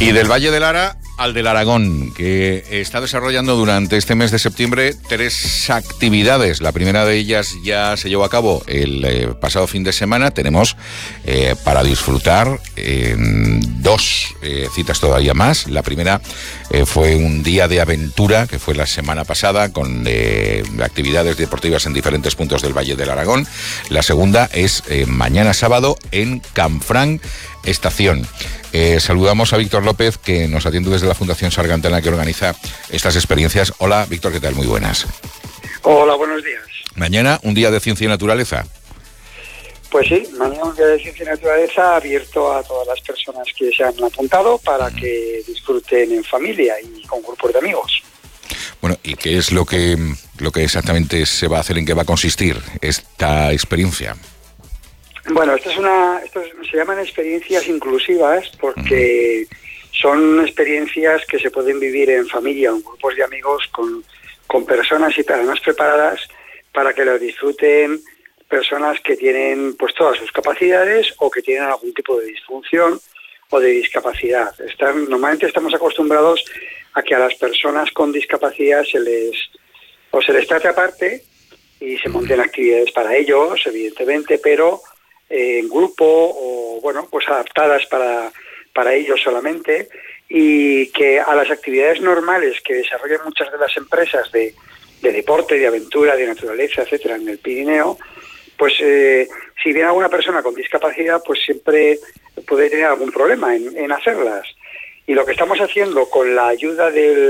Y del Valle del Ara al del Aragón, que está desarrollando durante este mes de septiembre 3 actividades. La primera de ellas ya se llevó a cabo el pasado fin de semana. Tenemos para disfrutar 2 citas todavía más. La primera fue un día de aventura, que fue la semana pasada, con actividades deportivas en diferentes puntos del Valle del Aragón. La segunda es mañana sábado en Canfranc Estación. Saludamos a Víctor López, que nos atiende desde la Fundación Sargantana, que organiza estas experiencias. Hola, Víctor, ¿qué tal? Muy buenas. Hola, buenos días. Mañana, un día de ciencia y naturaleza. Pues sí, mañana un día de ciencia y naturaleza abierto a todas las personas que se han apuntado para que disfruten en familia y con grupos de amigos. Bueno, ¿y qué es lo que exactamente se va a hacer, en qué va a consistir esta experiencia? Bueno, esto se llaman experiencias inclusivas porque son experiencias que se pueden vivir en familia o en grupos de amigos con personas y además preparadas para que lo disfruten personas que tienen pues todas sus capacidades o que tienen algún tipo de disfunción o de discapacidad. Normalmente estamos acostumbrados a que a las personas con discapacidad se les trate aparte y se monten actividades para ellos, evidentemente, pero en grupo o bueno, pues adaptadas para ellos solamente, y que a las actividades normales que desarrollan muchas de las empresas de deporte, de aventura, de naturaleza, etcétera, en el Pirineo, pues si viene alguna persona con discapacidad, pues siempre puede tener algún problema en hacerlas. Y lo que estamos haciendo con la ayuda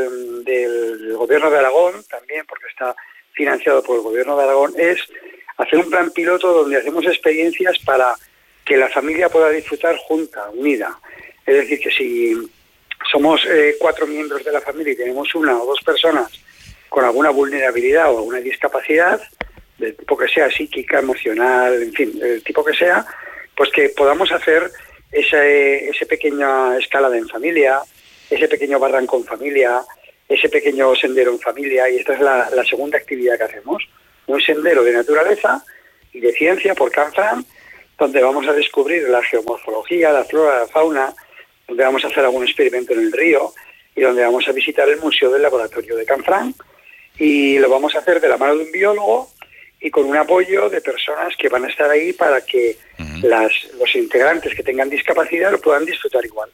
del Gobierno de Aragón, también porque está financiado por el Gobierno de Aragón, es hacer un plan piloto donde hacemos experiencias para que la familia pueda disfrutar junta, unida. Es decir, que si somos 4 miembros de la familia y tenemos 1 o 2 personas con alguna vulnerabilidad o alguna discapacidad, del tipo que sea, psíquica, emocional, en fin, del tipo que sea, pues que podamos hacer esa pequeña escalada en familia, ese pequeño barranco en familia, ese pequeño sendero en familia, y esta es la segunda actividad que hacemos. Un sendero de naturaleza y de ciencia por Canfranc, donde vamos a descubrir la geomorfología, la flora, la fauna, donde vamos a hacer algún experimento en el río y donde vamos a visitar el Museo del Laboratorio de Canfranc, y lo vamos a hacer de la mano de un biólogo y con un apoyo de personas que van a estar ahí para que los integrantes que tengan discapacidad lo puedan disfrutar igual.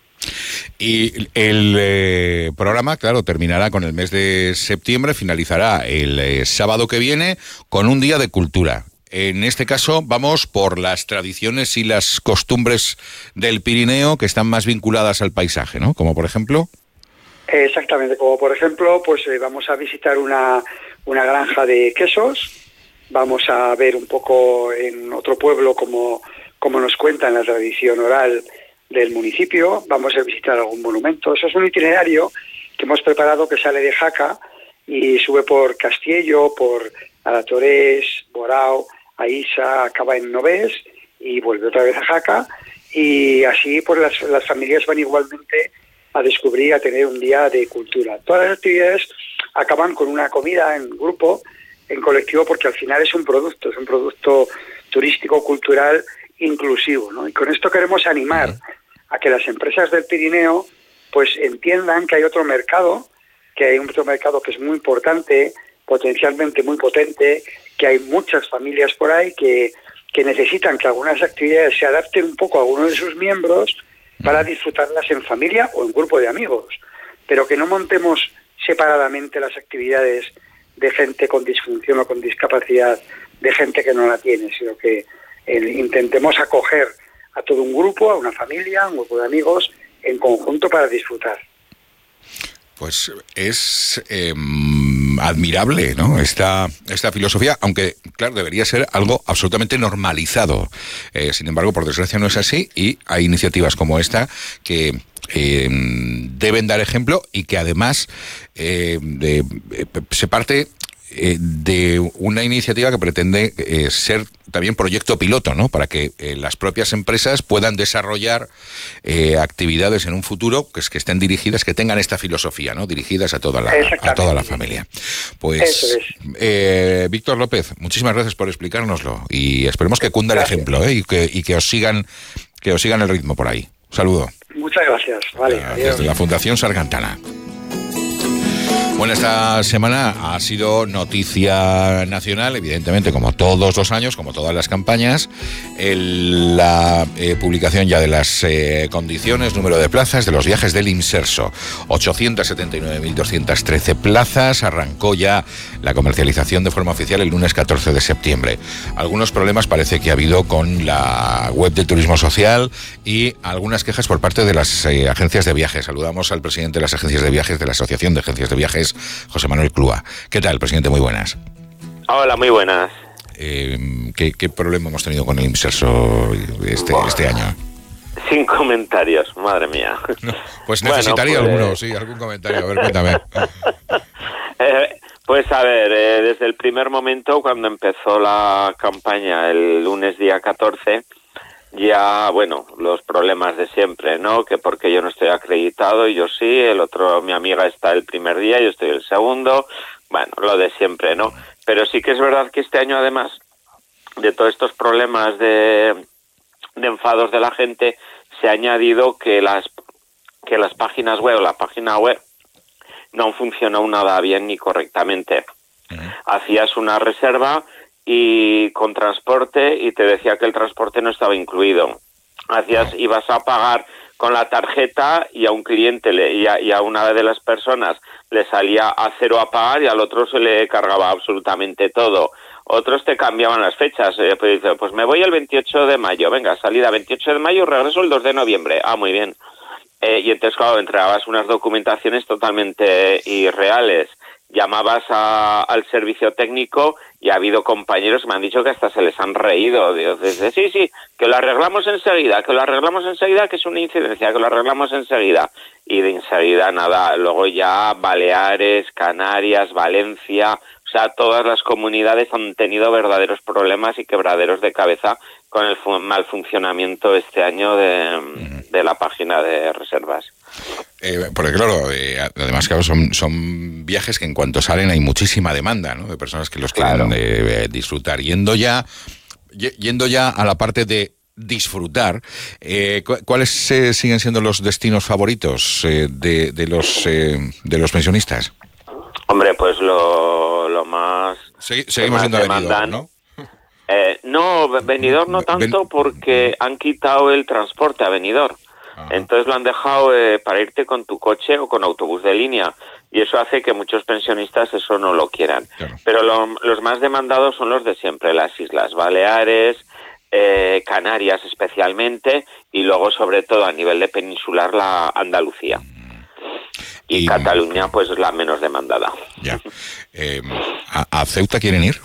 Y el programa, claro, terminará con el mes de septiembre, finalizará el sábado que viene con un día de cultura. En este caso vamos por las tradiciones y las costumbres del Pirineo que están más vinculadas al paisaje, ¿no? Como por ejemplo... Exactamente, como por ejemplo, pues vamos a visitar una granja de quesos, vamos a ver un poco en otro pueblo como nos cuentan la tradición oral del municipio, vamos a visitar algún monumento. Eso es un itinerario que hemos preparado que sale de Jaca y sube por Castiello, por Alatorés, Borao, Aísa, acaba en Novés y vuelve otra vez a Jaca, y así pues las familias van igualmente a descubrir, a tener un día de cultura. Todas las actividades acaban con una comida en grupo, en colectivo, porque al final es un producto turístico, cultural, inclusivo, ¿no? Y con esto queremos animar a que las empresas del Pirineo pues entiendan que hay otro mercado, que es muy importante, potencialmente muy potente, que hay muchas familias por ahí que necesitan que algunas actividades se adapten un poco a alguno de sus miembros para disfrutarlas en familia o en grupo de amigos, pero que no montemos separadamente las actividades de gente con disfunción o con discapacidad, de gente que no la tiene, sino que intentemos acoger a todo un grupo, a una familia, a un grupo de amigos en conjunto para disfrutar. Pues es admirable, ¿no? Esta filosofía, aunque, claro, debería ser algo absolutamente normalizado. Sin embargo, por desgracia no es así, y hay iniciativas como esta que deben dar ejemplo, y que además se parte de una iniciativa que pretende ser también proyecto piloto, ¿no? Para que las propias empresas puedan desarrollar actividades en un futuro que estén dirigidas, que tengan esta filosofía, ¿no? Dirigidas a toda la familia. Pues eso es. Víctor López, muchísimas gracias por explicárnoslo, y esperemos que cunda el ejemplo, y que os sigan el ritmo por ahí. Un saludo. Muchas gracias. Vale, desde la Fundación Sargantana. Bueno, esta semana ha sido noticia nacional, evidentemente, como todos los años, como todas las campañas, la publicación ya de las condiciones, número de plazas de los viajes del Imserso. 879.213 plazas. Arrancó ya la comercialización de forma oficial el lunes 14 de septiembre. Algunos problemas parece que ha habido con la web del Turismo Social y algunas quejas por parte de las agencias de viajes. Saludamos al presidente de las agencias de viajes, de la Asociación de Agencias de Viajes, José Manuel Clua. ¿Qué tal, presidente? Muy buenas. Hola, muy buenas. ¿Qué problema hemos tenido con el Imserso este año? Sin comentarios, madre mía. No, pues necesitaría alguno, sí, algún comentario. A ver, cuéntame. Pues a ver, desde el primer momento, cuando empezó la campaña el lunes día 14, ya, bueno, los problemas de siempre, ¿no? Que porque yo no estoy acreditado y yo sí, el otro, mi amiga está el primer día, yo estoy el segundo, bueno, lo de siempre, ¿no? Pero sí que es verdad que este año, además de todos estos problemas de enfados de la gente, se ha añadido que las páginas web, la página web, no funcionó nada bien ni correctamente. Hacías una reserva y con transporte y te decía que el transporte no estaba incluido. Ibas a pagar con la tarjeta y a un cliente y a una de las personas le salía a cero a pagar y al otro se le cargaba absolutamente todo. Otros te cambiaban las fechas, pues me voy el 28 de mayo, venga, salida 28 de mayo, regreso el 2 de noviembre. Ah, muy bien. Y entonces, claro, entregabas unas documentaciones totalmente irreales. Llamabas al servicio técnico y ha habido compañeros que me han dicho que hasta se les han reído. Dices, sí, que lo arreglamos enseguida, que es una incidencia, que lo arreglamos enseguida. Y de enseguida nada. Luego ya Baleares, Canarias, Valencia, o sea, todas las comunidades han tenido verdaderos problemas y quebraderos de cabeza con el mal funcionamiento este año de la página de reservas. Porque claro, además claro, son viajes que en cuanto salen hay muchísima demanda, ¿no? De personas que los quieren disfrutar. Yendo ya a la parte de disfrutar, ¿cuáles siguen siendo los destinos favoritos de los pensionistas? Hombre, pues lo más... Seguimos siendo Benidorm, ¿no? No, Benidorm no tanto porque han quitado el transporte a Benidorm. Ajá. Entonces lo han dejado para irte con tu coche o con autobús de línea y eso hace que muchos pensionistas eso no lo quieran. Claro. Pero los más demandados son los de siempre, las Islas Baleares, Canarias especialmente y luego sobre todo a nivel de peninsular la Andalucía. Y Cataluña pues es la menos demandada. Ya. ¿A Ceuta quieren ir?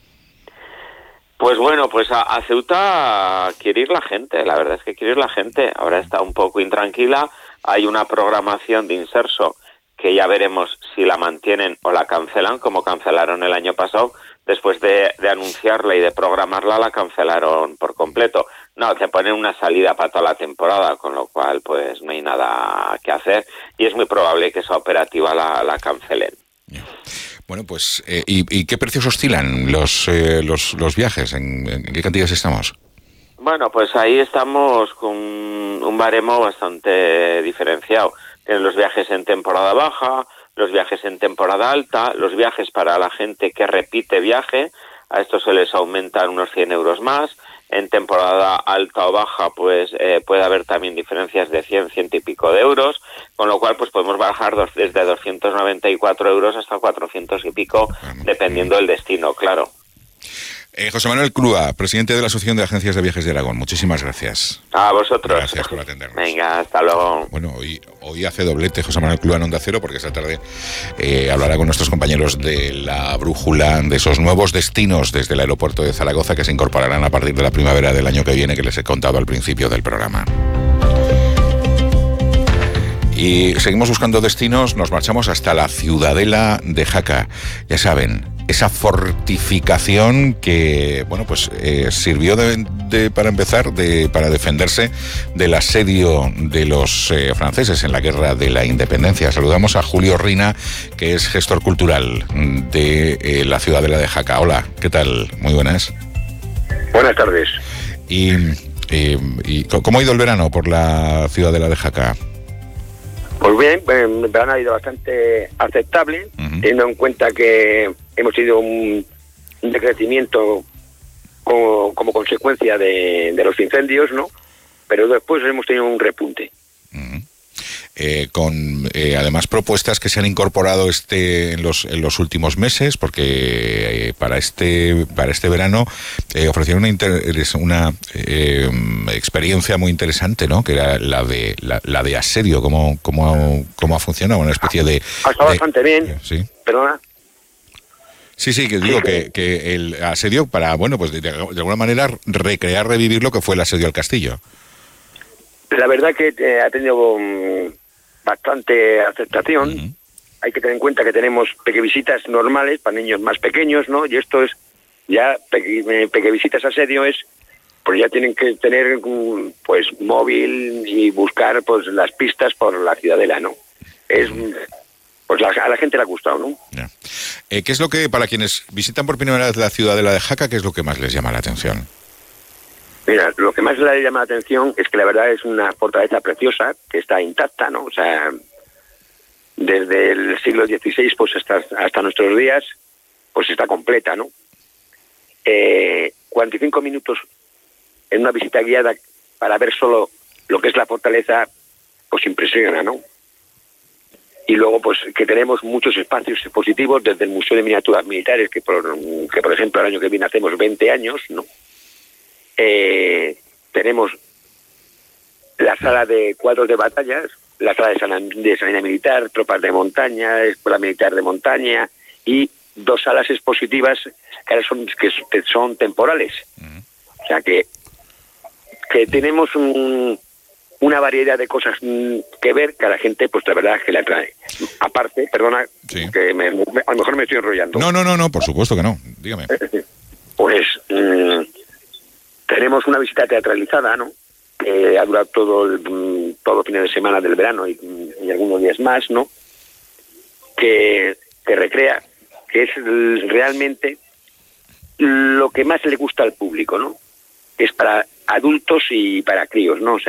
Pues bueno, pues a Ceuta quiere ir la gente, la verdad es que quiere ir la gente. Ahora está un poco intranquila, hay una programación de Imserso que ya veremos si la mantienen o la cancelan, como cancelaron el año pasado. Después de anunciarla y de programarla, la cancelaron por completo. No, te ponen una salida para toda la temporada, con lo cual pues no hay nada que hacer y es muy probable que esa operativa la cancelen. Yeah. Bueno, pues, ¿y qué precios oscilan los viajes? ¿En qué cantidades estamos? Bueno, pues ahí estamos con un baremo bastante diferenciado. Tienen los viajes en temporada baja, los viajes en temporada alta, los viajes para la gente que repite viaje, a estos se les aumentan unos 100 euros más. En temporada alta o baja, pues puede haber también diferencias de 100 y pico de euros, con lo cual pues podemos bajar desde 294 euros hasta 400 y pico, dependiendo del destino, claro. José Manuel Clua, presidente de la Asociación de Agencias de Viajes de Aragón, muchísimas gracias. A vosotros. Gracias por atendernos. Venga, hasta luego. Bueno, hoy hace doblete José Manuel Clua en Onda Cero, porque esta tarde hablará con nuestros compañeros de La Brújula, de esos nuevos destinos desde el aeropuerto de Zaragoza que se incorporarán a partir de la primavera del año que viene, que les he contado al principio del programa. Y seguimos buscando destinos, nos marchamos hasta la Ciudadela de Jaca. Ya saben, esa fortificación que, bueno, pues sirvió para empezar, para defenderse del asedio de los franceses en la Guerra de la Independencia. Saludamos a Julio Rina, que es gestor cultural de la Ciudadela de Jaca. Hola, ¿qué tal? Muy buenas. Buenas tardes. Y ¿Y cómo ha ido el verano por la Ciudadela de Jaca? Pues bien, el verano ha ido bastante aceptable, teniendo en cuenta que hemos tenido un decrecimiento como consecuencia de los incendios, ¿no? Pero después hemos tenido un repunte. Con además propuestas que se han incorporado en los últimos meses, porque para este verano ofrecieron una experiencia muy interesante, ¿no? Que era la de asedio. ¿Cómo ha funcionado? Una especie de... Ha estado bastante bien. Sí. Perdona. Sí, que digo que el asedio para, bueno, pues de alguna manera revivir lo que fue el asedio al castillo. La verdad que ha tenido bastante aceptación. Hay que tener en cuenta que tenemos pequevisitas normales para niños más pequeños, ¿no? Y esto es ya pequevisitas asedio es, pues ya tienen que tener pues móvil y buscar pues las pistas por la Ciudadela, ¿no? Pues a la gente le ha gustado, ¿no? Ya. ¿Qué es lo que, para quienes visitan por primera vez la Ciudadela de Jaca, qué es lo que más les llama la atención? Mira, lo que más le llama la atención es que la verdad es una fortaleza preciosa que está intacta, ¿no? O sea, desde el siglo XVI pues hasta nuestros días pues está completa, ¿no? 45 minutos en una visita guiada para ver solo lo que es la fortaleza pues impresiona, ¿no? Y luego pues que tenemos muchos espacios expositivos, desde el Museo de Miniaturas Militares, que por ejemplo el año que viene hacemos 20 años, ¿no? Tenemos la sala de cuadros de batallas, la sala de salida militar, tropas de montaña, escuela militar de montaña y 2 salas expositivas que son temporales. O sea que tenemos una variedad de cosas que ver que a la gente pues la verdad es que le atrae. Aparte, perdona, sí, que a lo mejor me estoy enrollando. No, por supuesto que no, dígame. Pues tenemos una visita teatralizada, ¿no? Que ha durado todo fines de semana del verano y algunos días más, ¿no? Que recrea, que es realmente lo que más le gusta al público, ¿no? Es para adultos y para críos, ¿no? O sea,